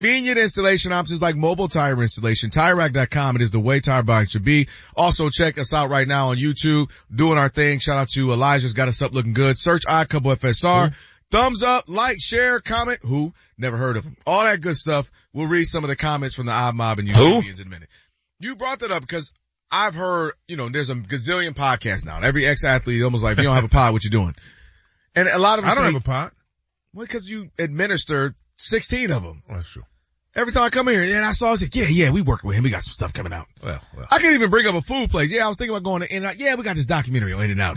Convenient installation options like mobile tire installation. TireRack.com. It is the way tire buying should be. Also, check us out right now on YouTube, doing our thing. Shout out to Elijah's got us up looking good. Search iCouple FSR. Thumbs up, like, share, comment. Who? Never heard of him. All that good stuff. We'll read some of the comments from the Odd Mob and YouTubians in a minute. You brought that up because I've heard, there's a gazillion podcasts now. Every ex-athlete almost like, if you don't have a pod, what you doing? And a lot of them I don't have a pod. Well, because you administer 16 of them. Oh, that's true. Every time I come in here, and I saw, I said, yeah, we working with him. We got some stuff coming out. Well. I can't even bring up a food place. Yeah, I was thinking about going to In-N-Out. Yeah, we got this documentary on In-N-Out.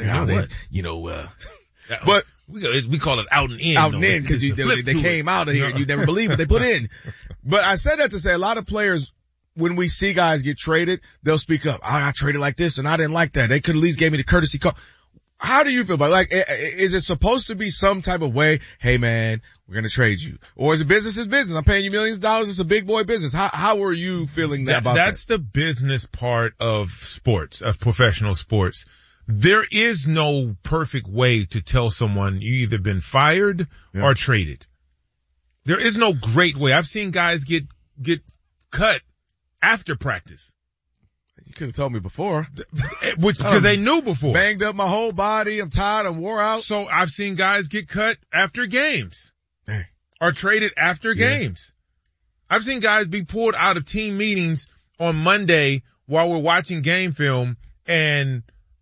But we call it Out and In. Out and In, because they came out of here and you never believe what they put in. But I said that to say a lot of players, when we see guys get traded, they'll speak up. I traded like this and I didn't like that. They could at least gave me the courtesy call. How do you feel about it? Like, is it supposed to be some type of way? Hey man, we're going to trade you. Or is it business is business? I'm paying you millions of dollars. It's a big boy business. How are you feeling about that? That's the business part of sports, of professional sports. There is no perfect way to tell someone you either been fired or traded. There is no great way. I've seen guys get cut after practice. You could have told me before. Because they knew before. Banged up my whole body. I'm tired. I'm wore out. So I've seen guys get cut after games. Hey. Or traded after games. I've seen guys be pulled out of team meetings on Monday while we're watching game film and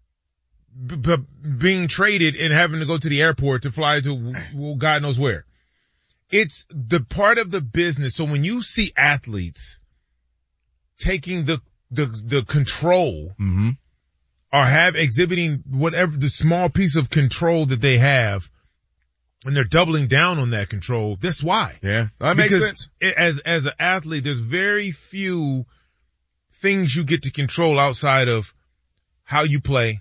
being traded and having to go to the airport to fly to God knows where. It's the part of the business. So when you see athletes taking the control or exhibiting whatever the small piece of control that they have, and they're doubling down on that control, that's why. Yeah, that makes sense. As an athlete, there's very few things you get to control outside of how you play.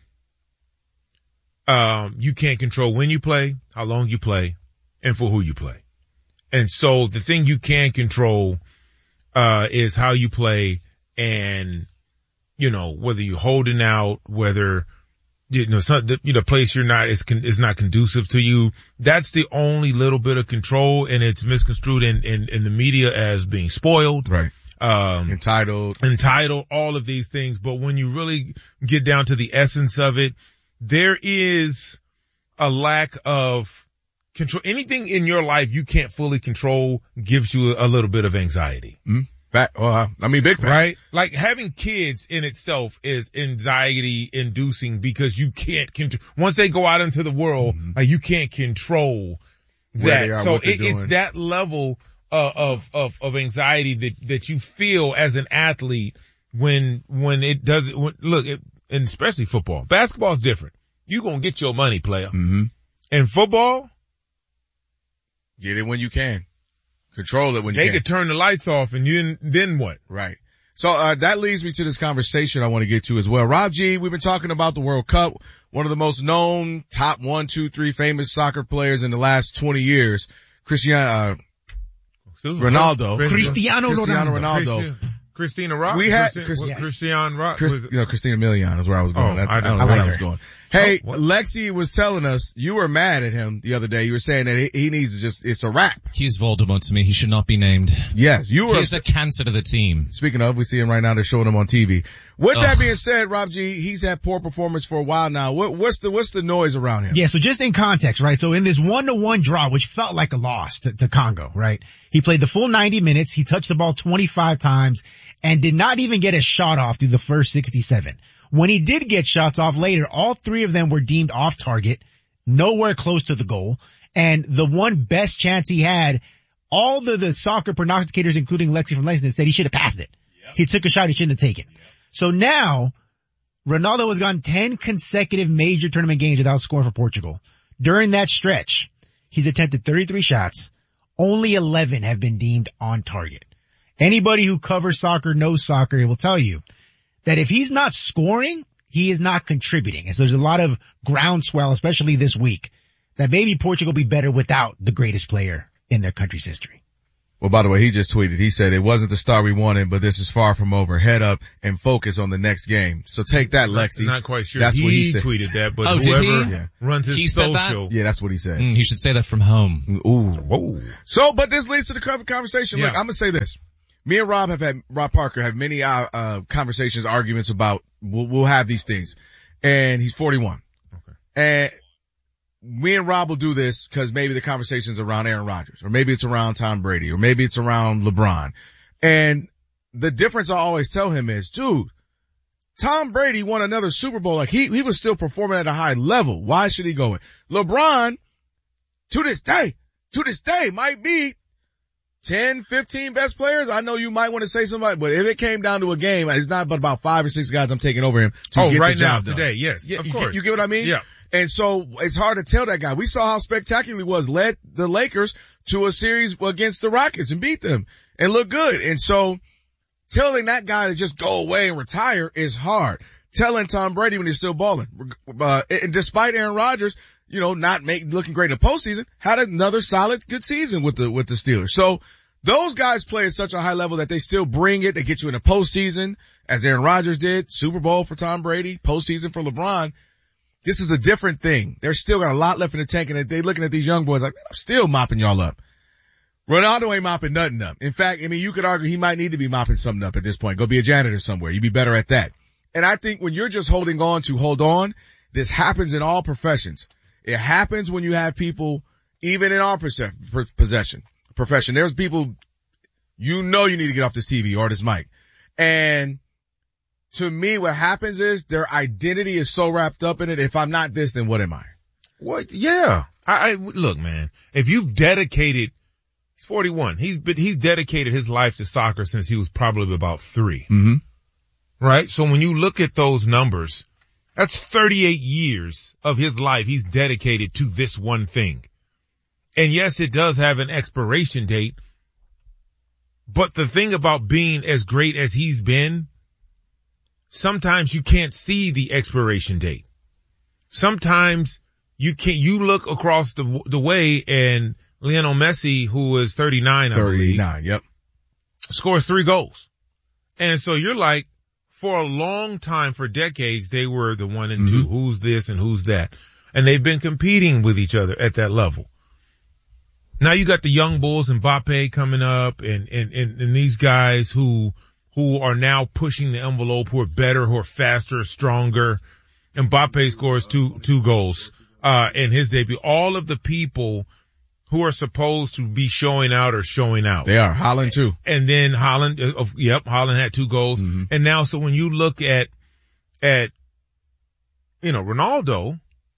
You can't control when you play, how long you play, and for who you play. And so the thing you can control is how you play. And, whether you're holding out, whether, the place you're not is not conducive to you. That's the only little bit of control, and it's misconstrued in the media as being spoiled. Right. Entitled, all of these things. But when you really get down to the essence of it, there is a lack of control. Anything in your life you can't fully control gives you a little bit of anxiety. Mm-hmm. Big facts. Right? Like having kids in itself is anxiety inducing because you can't once they go out into the world, you can't control that. So it's that level of anxiety that you feel as an athlete when it doesn't, and especially football. Basketball is different. You gonna get your money, player. Mm-hmm. And football, get it when you can. Control it when you can. They could turn the lights off and then what? Right. So, that leads me to this conversation I want to get to as well. Rob G, we've been talking about the World Cup, one of the most known top 1, 2, 3 famous soccer players in the last 20 years, Cristiano Ronaldo. Christina Rock? We had Christian Rock. Christina Milian is where I was going. I don't know where I was going. Hey, Lexi was telling us you were mad at him the other day. You were saying that he needs to it's a wrap. He's Voldemort to me. He should not be named. Yes, you were. He's a cancer to the team. Speaking of, we see him right now. They're showing him on TV. With that being said, Rob G, he's had poor performance for a while now. What's the noise around him? Yeah, so just in context, right? So in this 1-1 draw, which felt like a loss to Congo, right? He played the full 90 minutes. He touched the ball 25 times and did not even get a shot off through the first 67. When he did get shots off later, all 3 of them were deemed off target, nowhere close to the goal. And the one best chance he had, all the soccer prognosticators, including Lexi from Lexington, said he should have passed it. Yep. He took a shot he shouldn't have taken. Yep. So now, Ronaldo has gone 10 consecutive major tournament games without scoring for Portugal. During that stretch, he's attempted 33 shots. Only 11 have been deemed on target. Anybody who covers soccer, knows soccer, will tell you that if he's not scoring, he is not contributing. And so there's a lot of groundswell, especially this week, that maybe Portugal will be better without the greatest player in their country's history. Well, by the way, he just tweeted. He said it wasn't the start we wanted, but this is far from over. Head up and focus on the next game. So take that, Lexi. Not quite sure. That's what he said. Tweeted that, but did whoever he? runs his He said that? social. Yeah, that's what he said. He should say that from home. Ooh. Whoa. So, but this leads to the conversation. Yeah. Look, I'm gonna say this. Me and Rob Parker have many, conversations, arguments about, we'll have these things. And he's 41. Okay. And me and Rob will do this because maybe the conversation's around Aaron Rodgers, or maybe it's around Tom Brady, or maybe it's around LeBron. And the difference I always tell him is, dude, Tom Brady won another Super Bowl. Like he was still performing at a high level. Why should he go in? LeBron, to this day, might be 10, 15 best players. I know you might want to say somebody, but if it came down to a game, it's not but about 5 or 6 guys I'm taking over him to get right the job now, done. today, yes, Yeah, of course. You get what I mean? Yeah. And so it's hard to tell that guy. We saw how spectacular he was, led the Lakers to a series against the Rockets and beat them and look good. And so telling that guy to just go away and retire is hard. Telling Tom Brady when he's still balling, and despite Aaron Rodgers, not looking great in the postseason, had another solid, good season with the Steelers. So those guys play at such a high level that they still bring it. They get you in the postseason, as Aaron Rodgers did, Super Bowl for Tom Brady, postseason for LeBron. This is a different thing. They're still got a lot left in the tank, and they're looking at these young boys like, man, I'm still mopping y'all up. Ronaldo ain't mopping nothing up. In fact, you could argue he might need to be mopping something up at this point. Go be a janitor somewhere. You'd be better at that. And I think when you're just holding on to hold on, this happens in all professions. It happens when you have people, even in our profession. There's people, you need to get off this TV or this mic. And to me, what happens is their identity is so wrapped up in it. If I'm not this, then what am I? What? Yeah. I look, man, if you've dedicated, he's 41. He's dedicated his life to soccer since he was probably about 3. Mm-hmm. Right? So when you look at those numbers, that's 38 years of his life he's dedicated to this one thing. And yes, it does have an expiration date, but the thing about being as great as he's been, sometimes you can't see the expiration date. Sometimes you look across the way and Lionel Messi, who is 39, I believe, yep, scores 3 goals. And so you're like, for a long time, for decades, they were the 1 and 2. Who's this and who's that? And they've been competing with each other at that level. Now you got the young bulls, Mbappe coming up and these guys who are now pushing the envelope, who are better, who are faster, stronger. Mbappe scores two goals, in his debut. All of the people who are supposed to be showing out are showing out. They are. Haaland too. And then Haaland, Haaland had 2 goals. Mm-hmm. And now, so when you look at, Ronaldo,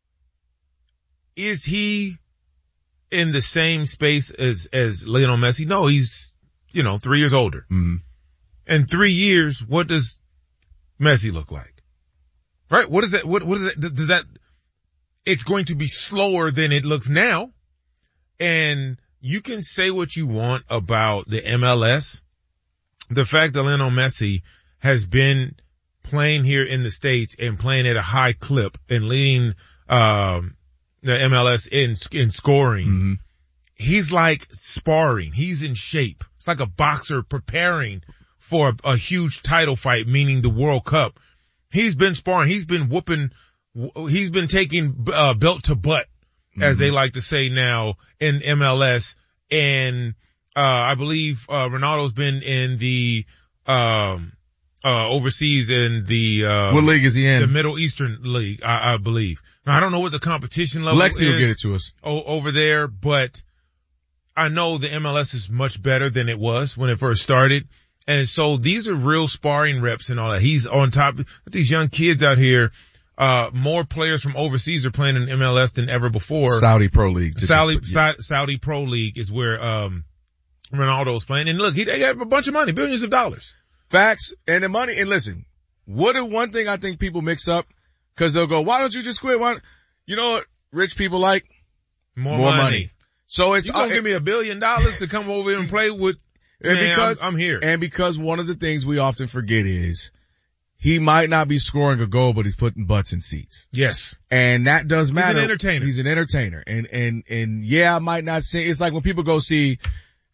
is he in the same space as Lionel Messi? No, he's, 3 years older. Mm-hmm. In 3 years, what does Messi look like? Right? What is that? What is that? Does that, it's going to be slower than it looks now. And you can say what you want about the MLS. The fact that Lionel Messi has been playing here in the States and playing at a high clip and leading, the MLS in scoring. Mm-hmm. He's like sparring. He's in shape. It's like a boxer preparing for a huge title fight, meaning the World Cup. He's been sparring. He's been taking, belt to butt, as they like to say now in MLS. And, I believe, Ronaldo's been in the, overseas in the, what league is he in? The Middle Eastern League, I believe. Now, I don't know what the competition level is. Lexi will get it to us. Over there, but I know the MLS is much better than it was when it first started. And so these are real sparring reps and all that. He's on top of these young kids out here. More players from overseas are playing in MLS than ever before. Saudi Pro League. Saudi Pro League is where, Ronaldo's playing. And look, they got a bunch of money, billions of dollars. Facts. And the money. And listen, one thing I think people mix up, cause they'll go, why don't you just quit? You know what rich people like? More money. So it's, you gonna give me $1 billion to come over here and play with? And man, because I'm here. And because one of the things we often forget is he might not be scoring a goal, but he's putting butts in seats. Yes. And that does matter. He's an entertainer. And yeah, I might not say, it's like when people go see,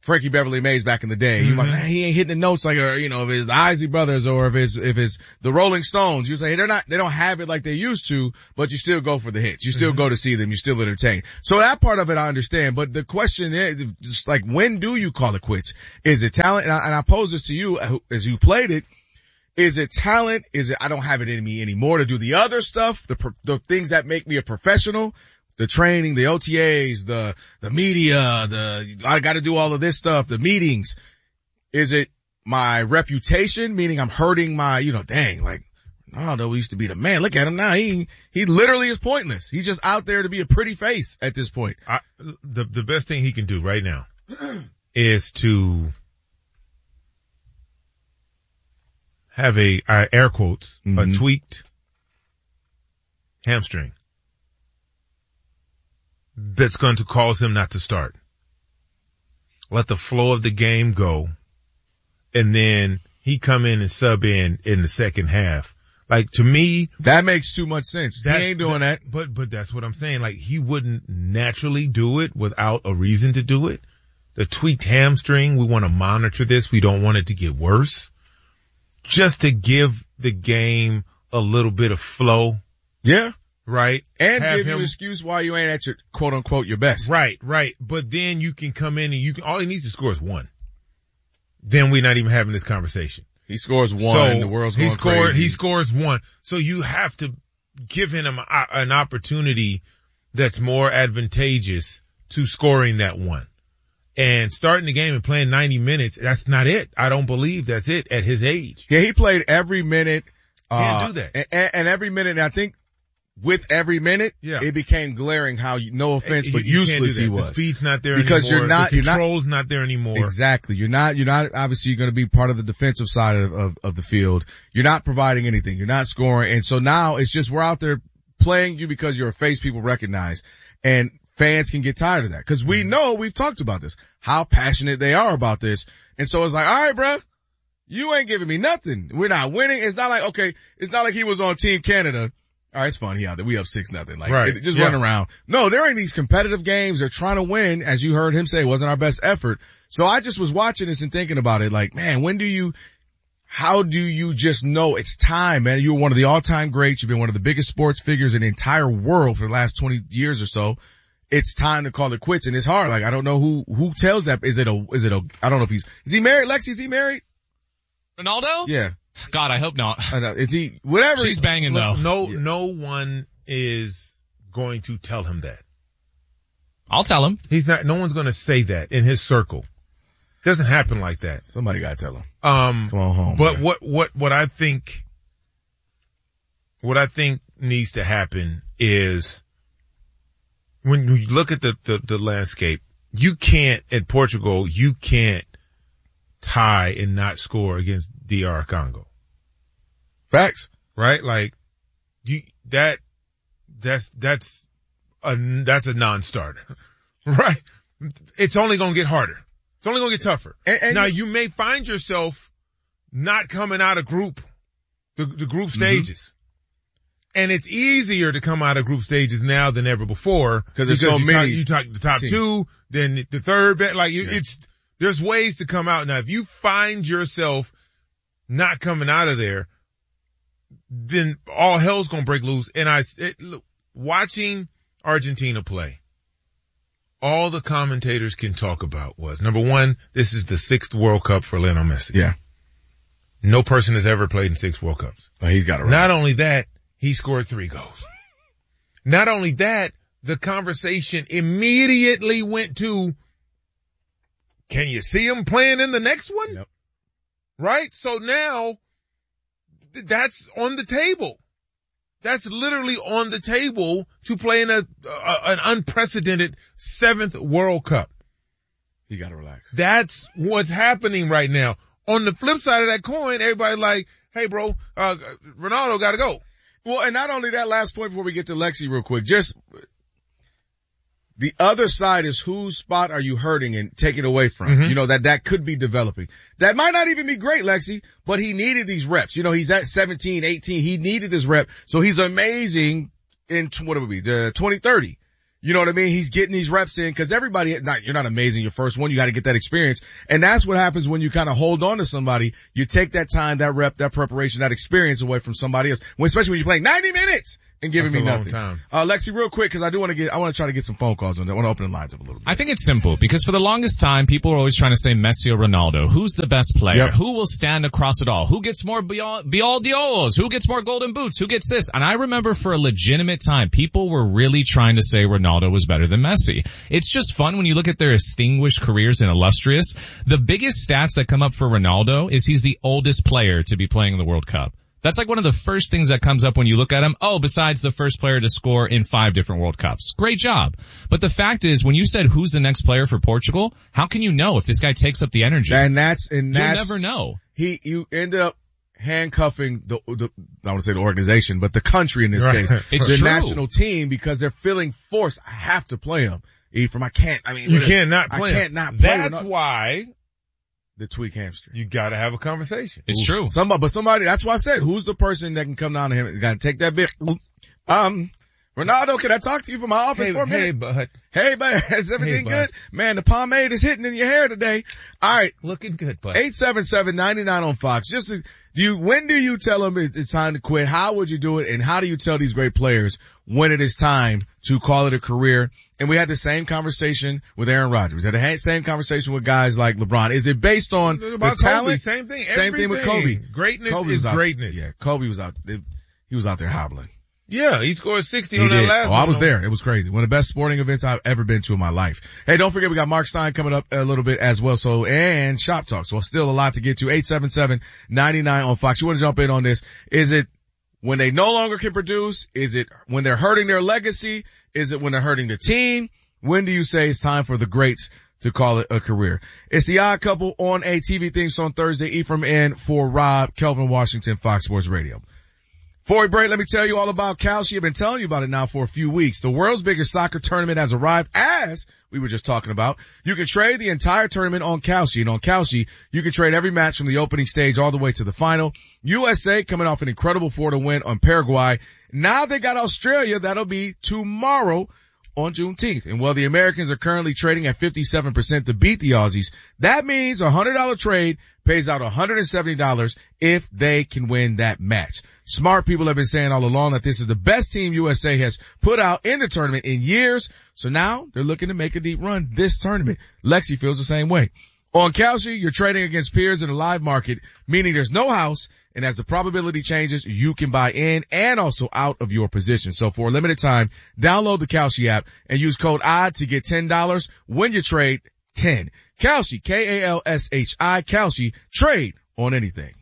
Frankie Beverly Mays back in the day. You might, he ain't hitting the notes like, or, if it's the Isley Brothers or if it's the Rolling Stones. You say they don't have it like they used to, but you still go for the hits. You still go to see them. You're still entertained. So that part of it I understand, but the question is just like, when do you call it quits? Is it talent? And I pose this to you as you played it. Is it talent? Is it, I don't have it in me anymore to do the other stuff, the things that make me a professional? The training, the OTAs, the media, I gotta do all of this stuff, the meetings. Is it my reputation? Meaning I'm hurting my, dang, like, Ronaldo used to be the man. Look at him now. He literally is pointless. He's just out there to be a pretty face at this point. The best thing he can do right now is to have air quotes, a tweaked hamstring that's going to cause him not to start. Let the flow of the game go, and then he come in and sub in the second half. Like, to me, that makes too much sense. He ain't doing that. But that's what I'm saying. Like, he wouldn't naturally do it without a reason to do it. The tweaked hamstring, we want to monitor this. We don't want it to get worse. Just to give the game a little bit of flow. Yeah. Right. And give you an excuse why you ain't at your quote unquote your best. Right. But then you can come in and all he needs to score is one. Then we're not even having this conversation. He scores one, the world's going crazy. He scores one. So you have to give him an opportunity that's more advantageous to scoring that one. And starting the game and playing 90 minutes, that's not it. I don't believe that's it at his age. Yeah, he played every minute. Can't do that. And every minute, I think, with every minute, it became glaring how, no offense, but useless he was. The speed's not there because anymore. The control's not there anymore. Exactly. You're not obviously going to be part of the defensive side of the field. You're not providing anything. You're not scoring. And so now it's just, we're out there playing you because you're a face people recognize. And fans can get tired of that. Cause we know, we've talked about this, how passionate they are about this. And so it's like, all right, bruh, you ain't giving me nothing. We're not winning. It's not like he was on Team Canada. All right, it's fun. He out there. We up 6-0. Like, just run around. No, they're in these competitive games. They're trying to win. As you heard him say, it wasn't our best effort. So I just was watching this and thinking about it. Like, man, how do you just know it's time, man? You're one of the all-time greats. You've been one of the biggest sports figures in the entire world for the last 20 years or so. It's time to call it quits. And it's hard. Like, I don't know who tells that. Is it a, I don't know if is he married? Lexi, is he married? Ronaldo? Yeah. God, I hope not. I know. Is he, whatever. She's banging though. No one is going to tell him that. I'll tell him. No one's going to say that in his circle. It doesn't happen like that. Somebody got to tell him. Come on home. But man. What I think needs to happen is when you look at the landscape, you can't, at Portugal, you can't tie and not score against DR Congo. Facts. Right? Like, that's a non-starter. Right? It's only gonna get harder. It's only gonna get tougher. And now you may find yourself not coming out of the group stages. And it's easier to come out of group stages now than ever before. Because there's so many. You talk the top two, then the third, there's ways to come out. Now, if you find yourself not coming out of there, then all hell's gonna break loose. And watching Argentina play, all the commentators can talk about was, number one, this is the 6th World Cup for Lionel Messi. Yeah. No person has ever played in 6 World Cups. Oh, he's got it right. Not only that, he scored 3 goals. Not only that, the conversation immediately went to, can you see him playing in the next one? Yep. Right? So now, that's on the table. That's literally on the table to play in an unprecedented 7th World Cup. You gotta relax. That's what's happening right now. On the flip side of that coin, everybody's like, hey bro, Ronaldo gotta go. Well, and not only that, last point before we get to Lexi real quick, just the other side is whose spot are you hurting and taking away from? Mm-hmm. That could be developing. That might not even be great, Lexi, but he needed these reps. He's at 17, 18. He needed this rep. So he's amazing in, what it would be, the 2030. You know what I mean? He's getting these reps in because you're not amazing your first one. You got to get that experience. And that's what happens when you kind of hold on to somebody. You take that time, that rep, that preparation, that experience away from somebody else. Especially when you're playing 90 minutes and giving me nothing. Lexi, real quick, because I want to try to get some phone calls on that. I want to open the lines up a little bit. I think it's simple because for the longest time, people were always trying to say Messi or Ronaldo. Who's the best player? Yep. Who will stand across it all? Who gets more Bialdios? Who gets more golden boots? Who gets this? And I remember for a legitimate time, people were really trying to say Ronaldo was better than Messi. It's just fun when you look at their distinguished careers and illustrious. The biggest stats that come up for Ronaldo is he's the oldest player to be playing in the World Cup. That's like one of the first things that comes up when you look at him. Oh, besides the first player to score in 5 different World Cups. Great job. But the fact is, when you said who's the next player for Portugal, how can you know if this guy takes up the energy? You'll never know. You ended up handcuffing I want to say the organization, but the country in this case. It's the true. national team because they're feeling forced. I have to play him. Ephraim, You can't not play him. I can't not play him. That's why the tweak hamstring. you gotta have a conversation. It's true. Somebody, that's why I said, who's the person that can come down to him and gotta take that bit? Ronaldo, can I talk to you from my office for a minute? Hey, bud, is everything good? Man, the pomade is hitting in your hair today. All right. Looking good, bud. 877-99 on Fox. When do you tell them it's time to quit? How would you do it? And how do you tell these great players when it is time to call it a career? And we had the same conversation with Aaron Rodgers. We had the same conversation with guys like LeBron. Is it based on the talent? Same thing. Same thing with Kobe. Greatness is greatness. Yeah, Kobe was out. He was out there hobbling. Yeah, he scored 60 on that last one. I was there. It was crazy. One of the best sporting events I've ever been to in my life. Hey, don't forget we got Mark Stein coming up a little bit as well. And Shop Talk. So still a lot to get to. 877-99 on Fox. You want to jump in on this? Is it when they no longer can produce? Is it when they're hurting their legacy? Is it when they're hurting the team? When do you say it's time for the greats to call it a career? It's the Odd Couple on a TV theme song Thursday. Ephraim in for Rob, Kelvin Washington, Fox Sports Radio. Before we break, let me tell you all about Kalshi. I've been telling you about it now for a few weeks. The world's biggest soccer tournament has arrived, as we were just talking about. You can trade the entire tournament on Kalshi. And on Kalshi, you can trade every match from the opening stage all the way to the final. USA coming off an incredible 4-0 win on Paraguay. Now they got Australia. That'll be tomorrow on Juneteenth. And while the Americans are currently trading at 57% to beat the Aussies, that means a $100 trade pays out $170 if they can win that match. Smart people have been saying all along that this is the best team USA has put out in the tournament in years. So now they're looking to make a deep run this tournament. Lexi feels the same way. On Kalshi, you're trading against peers in a live market, meaning there's no house, and as the probability changes, you can buy in and also out of your position. So for a limited time, download the Kalshi app and use code ODD to get $10 when you trade 10. Kalshi, Kalshi, Kalshi, trade on anything.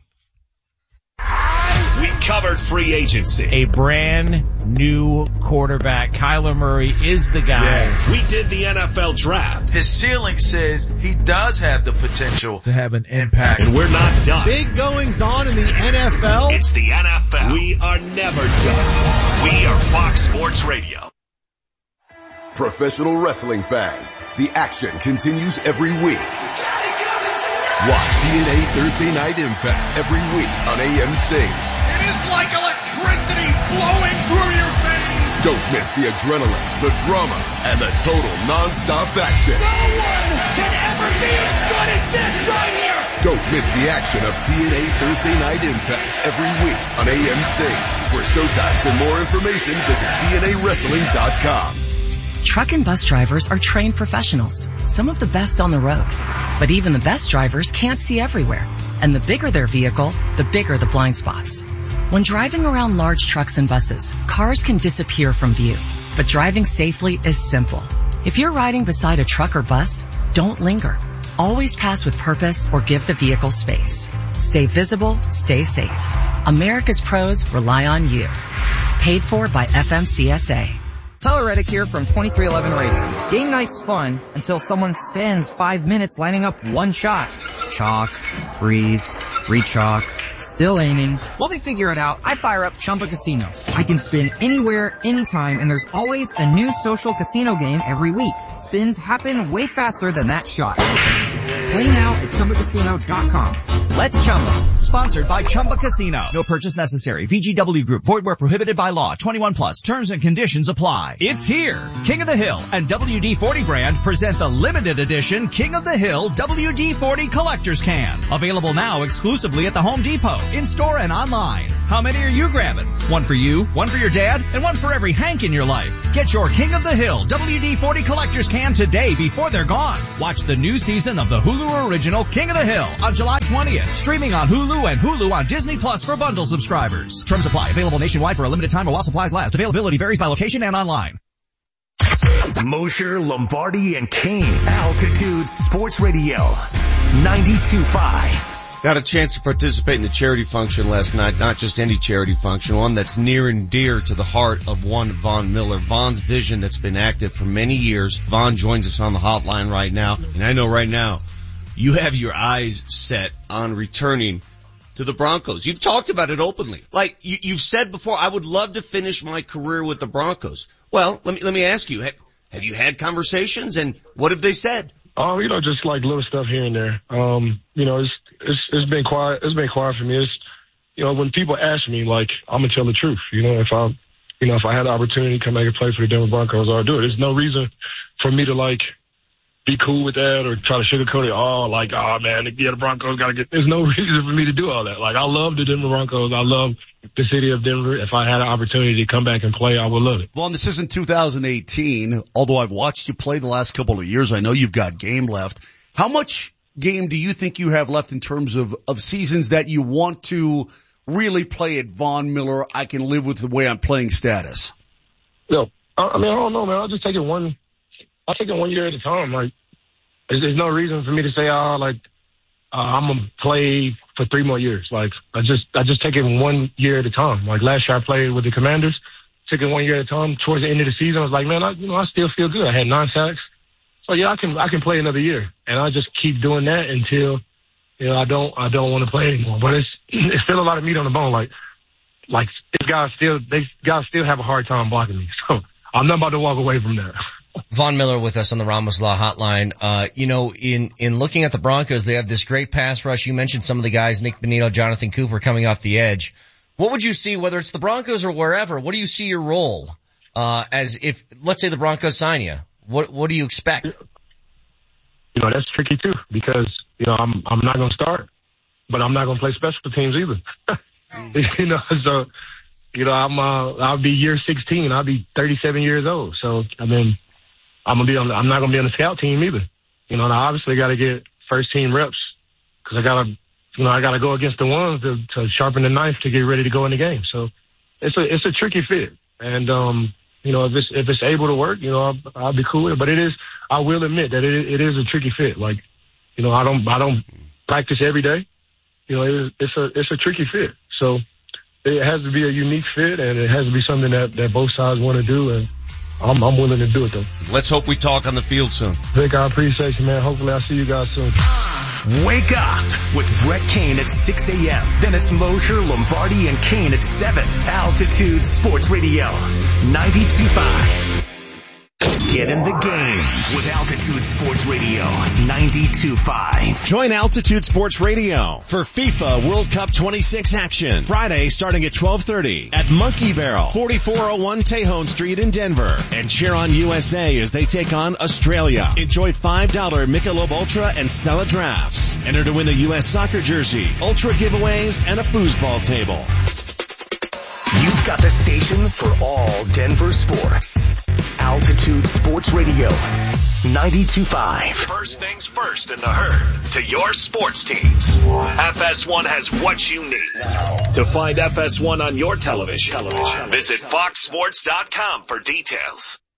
We covered free agency. A brand new quarterback. Kyler Murray is the guy. Yeah. We did the NFL draft. His ceiling says he does have the potential to have an impact. And we're not done. Big goings on in the NFL. It's the NFL. We are never done. We are Fox Sports Radio. Professional wrestling fans, the action continues every week. Watch TNA Thursday Night Impact every week on AMC. It is like electricity blowing through your veins. Don't miss the adrenaline, the drama, and the total non-stop action. No one can ever be as good as this right here. Don't miss the action of TNA Thursday Night Impact every week on AMC. For showtimes and more information, visit TNAWrestling.com. Truck and bus drivers are trained professionals, some of the best on the road. But even the best drivers can't see everywhere. And the bigger their vehicle, the bigger the blind spots. When driving around large trucks and buses, cars can disappear from view. But driving safely is simple. If you're riding beside a truck or bus, don't linger. Always pass with purpose or give the vehicle space. Stay visible, stay safe. America's pros rely on you. Paid for by FMCSA. Tyler Reddick here from 2311 Racing. Game night's fun until someone spends 5 minutes lining up one shot. Chalk, breathe, re-chalk, still aiming. While they figure it out, I fire up Chumba Casino. I can spin anywhere, anytime, and there's always a new social casino game every week. Spins happen way faster than that shot. Play now at ChumbaCasino.com. Let's Chumba. Sponsored by Chumba Casino. No purchase necessary. VGW Group. Void where prohibited by law. 21 plus. Terms and conditions apply. It's here. King of the Hill and WD-40 brand present the limited edition King of the Hill WD-40 Collector's Can. Available now exclusively at the Home Depot, in-store and online. How many are you grabbing? One for you, one for your dad, and one for every Hank in your life. Get your King of the Hill WD-40 Collector's Can today before they're gone. Watch the new season of the Hulu original King of the Hill on July 20th. Streaming on Hulu and Hulu on Disney Plus for bundle subscribers. Terms apply. Available nationwide for a limited time or while supplies last. Availability varies by location and online. Mosher, Lombardi, and Kane. Altitude Sports Radio. 92.5. Got a chance to participate in the charity function last night, not just any charity function, one that's near and dear to the heart of one Von Miller. Von's vision that's been active for many years. Von joins us on the hotline right now, and I know right now you have your eyes set on returning to the Broncos. You've talked about it openly. Like you've said before, I would love to finish my career with the Broncos. Well, let me ask you, have you had conversations, and what have they said? Just like little stuff here and there. It's been quiet. It's been quiet for me. It's, when people ask me, like, I'm gonna tell the truth. If I had the opportunity to come back and play for the Denver Broncos, I'll do it. There's no reason for me to be cool with that or try to sugarcoat it. The Broncos gotta get. There's no reason for me to do all that. I love the Denver Broncos. I love the city of Denver. If I had an opportunity to come back and play, I would love it. Well, this isn't 2018. Although I've watched you play the last couple of years, I know you've got game left. How much game do you think you have left in terms of seasons that you want to really play at Von Miller? I can live with the way I'm playing status. No, I don't know, man. I'll just take it one year at a time. There's no reason for me to say, I'm gonna play for 3 more years. I just take it 1 year at a time. Last year I played with the Commanders, took it 1 year at a time. Towards the end of the season, I was like, man, I still feel good. I had 9 sacks. So yeah, I can play another year, and I just keep doing that until I don't want to play anymore. But it's still a lot of meat on the bone. These guys still have a hard time blocking me. So I'm not about to walk away from that. Von Miller with us on the Ramos Law Hotline. In looking at the Broncos, they have this great pass rush. You mentioned some of the guys, Nick Bonito, Jonathan Cooper coming off the edge. What would you see, whether it's the Broncos or wherever? What do you see your role as if, let's say, the Broncos sign you? What do you expect? That's tricky too, because, I'm not going to start, but I'm not going to play special teams either. I'll be year 16. I'll be 37 years old. So, I'm not going to be on the scout team either. And I obviously got to get first team reps because I got to go against the ones to sharpen the knife to get ready to go in the game. So it's a tricky fit. And, if it's able to work, I'll be cool with it. But I will admit that it is a tricky fit. I don't practice every day. It's a tricky fit. So it has to be a unique fit, and it has to be something that both sides want to do. And I'm willing to do it though. Let's hope we talk on the field soon. Vic, I appreciate you, man. Hopefully I'll see you guys soon. Wake up with Brett Kane at 6 a.m. Then it's Mosher, Lombardi, and Kane at 7. Altitude Sports Radio, 92.5. Get in the game with Altitude Sports Radio 92.5. Join Altitude Sports Radio for FIFA World Cup 26 action. Friday starting at 12:30 at Monkey Barrel, 4401 Tejon Street in Denver. And cheer on USA as they take on Australia. Enjoy $5 Michelob Ultra and Stella drafts. Enter to win the U.S. soccer jersey, Ultra giveaways, and a foosball table. You've got the station for all Denver sports. Altitude Sports Radio, 92.5. First things first in the herd to your sports teams. FS1 has what you need. To find FS1 on your television, visit foxsports.com for details.